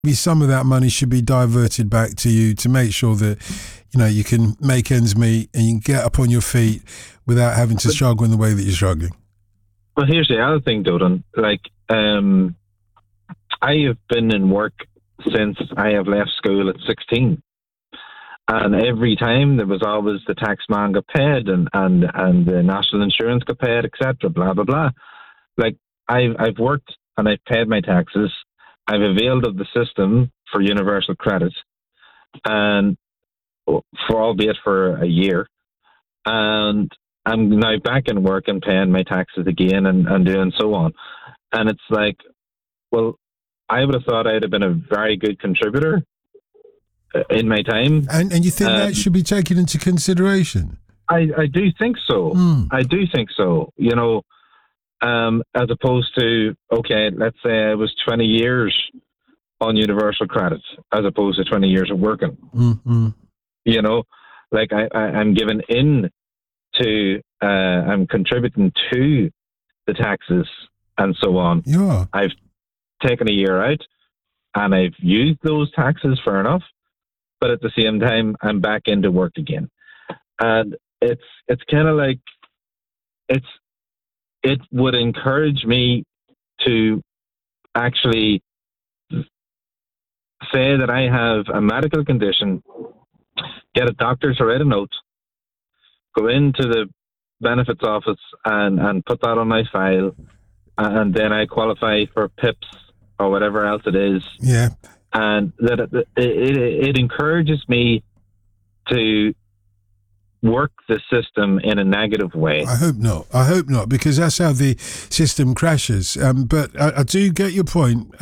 some of that money should be diverted back to you to make sure that, you can make ends meet and you can get up on your feet without having to struggle in the way that you're struggling. Well, here's the other thing, Doden. I have been in work since I have left school at 16. And every time there was always the tax man got paid and the national insurance got paid, etc., blah, blah, blah. I've worked and I've paid my taxes. I've availed of the system for universal credit, and albeit for a year. And I'm now back in work and paying my taxes again and doing so on. And it's like, well, I would have thought I'd have been a very good contributor in my time. And you think that should be taken into consideration? I do think so. I do think so. As opposed to, okay, let's say I was 20 years on universal credit as opposed to 20 years of working. Mm-hmm. I'm giving in to, I'm contributing to the taxes and so on. Yeah. I've taken a year out and I've used those taxes, fair enough. But at the same time, I'm back into work again. And it's kind of like, it would encourage me to actually say that I have a medical condition, get a doctor to write a note, go into the benefits office and put that on my file, and then I qualify for PIPs or whatever else it is. Yeah. And that it encourages me to work the system in a negative way. I hope not, because that's how the system crashes. But I do get your point.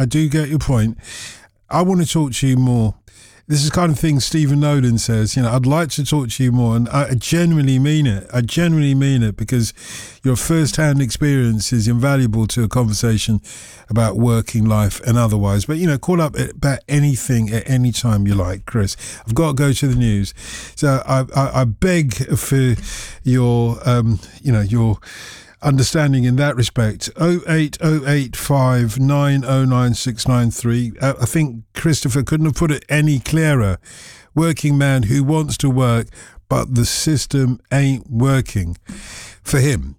I want to talk to you more. This is the kind of thing Stephen Nolan says, I'd like to talk to you more. And I genuinely mean it because your first-hand experience is invaluable to a conversation about working life and otherwise. But, call up about anything at any time you like, Chris. I've got to go to the news. So I beg for your, your understanding in that respect. 08085 909 693. I think Christopher couldn't have put it any clearer. Working man who wants to work, but the system ain't working for him.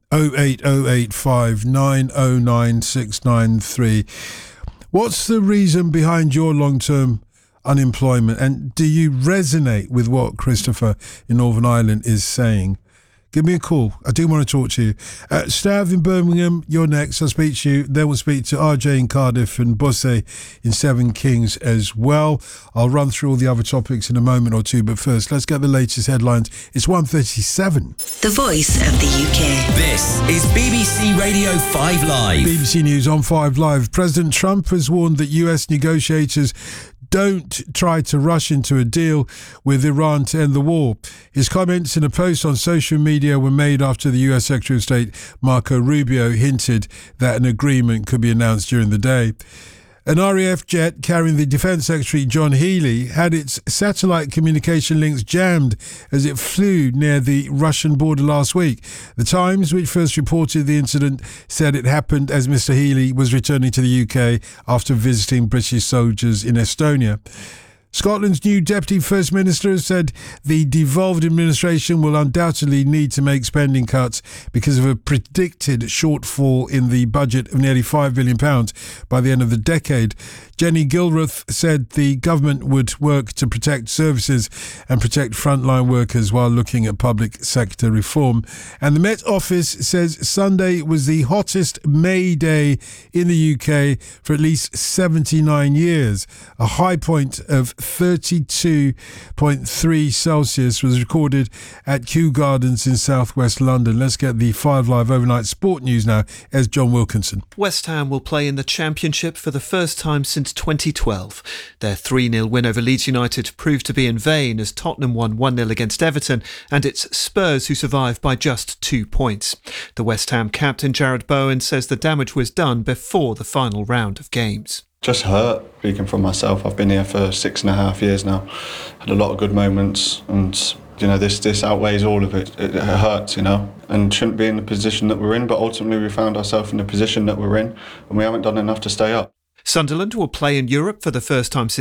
08085 909 693. What's the reason behind your long-term unemployment? And do you resonate with what Christopher in Northern Ireland is saying? Give me a call. I do want to talk to you. Stav in Birmingham, you're next. I'll speak to you. Then we'll speak to RJ in Cardiff and Busse in Seven Kings as well. I'll run through all the other topics in a moment or two, but first, let's get the latest headlines. It's 1:37. The Voice of the UK. This is BBC Radio 5 Live. BBC News on 5 Live. President Trump has warned that US negotiators don't try to rush into a deal with Iran to end the war. His comments in a post on social media were made after the US Secretary of State Marco Rubio hinted that an agreement could be announced during the day. An RAF jet carrying the Defence Secretary John Healey had its satellite communication links jammed as it flew near the Russian border last week. The Times, which first reported the incident, said it happened as Mr. Healey was returning to the UK after visiting British soldiers in Estonia. Scotland's new Deputy First Minister has said the devolved administration will undoubtedly need to make spending cuts because of a predicted shortfall in the budget of nearly £5 billion by the end of the decade. Jenny Gilruth said the government would work to protect services and protect frontline workers while looking at public sector reform. And the Met Office says Sunday was the hottest May day in the UK for at least 79 years. A high point of 32.3 Celsius was recorded at Kew Gardens in southwest London. Let's get the 5 Live overnight sport news now as John Wilkinson. West Ham will play in the Championship for the first time since 2012. Their 3-0 win over Leeds United proved to be in vain as Tottenham won 1-0 against Everton, and it's Spurs who survived by just 2 points. The West Ham captain Jarrod Bowen says the damage was done before the final round of games. Just hurt, speaking for myself. I've been here for 6.5 years now. Had a lot of good moments, and this outweighs all of it. It hurts, and shouldn't be in the position that we're in, but ultimately we found ourselves in the position that we're in, and we haven't done enough to stay up. Sunderland will play in Europe for the first time since